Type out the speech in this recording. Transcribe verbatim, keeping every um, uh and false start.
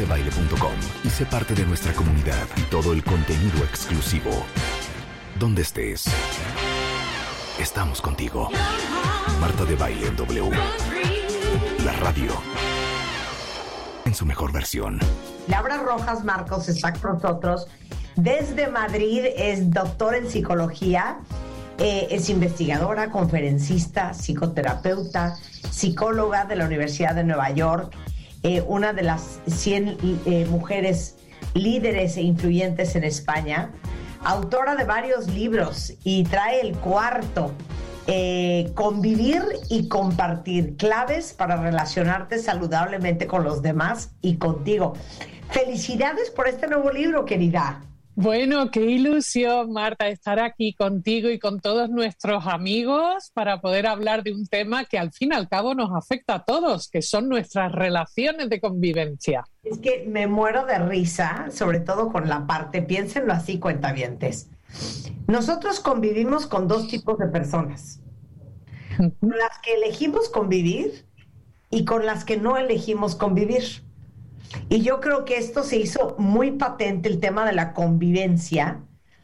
de baile punto com y sé parte de nuestra comunidad y todo el contenido exclusivo. Donde estés, estamos contigo. Marta de Baile en W. La radio en su mejor versión. Laura Rojas Marcos está con nosotros desde Madrid, es doctora en psicología, eh, es investigadora, conferencista, psicoterapeuta, psicóloga de la Universidad de Nueva York, eh, una de las cien eh, mujeres líderes e influyentes en España, autora de varios libros y trae el cuarto, eh, Convivir y Compartir, claves para relacionarte saludablemente con los demás y contigo. Felicidades por este nuevo libro, querida. Bueno, qué ilusión, Marta, estar aquí contigo y con todos nuestros amigos para poder hablar de un tema que al fin y al cabo nos afecta a todos, que son nuestras relaciones de convivencia. Es que me muero de risa, sobre todo con la parte, piénsenlo así, cuentavientes. Nosotros convivimos con dos tipos de personas, con las que elegimos convivir y con las que no elegimos convivir. Y yo creo que esto se hizo muy patente, el tema de la convivencia,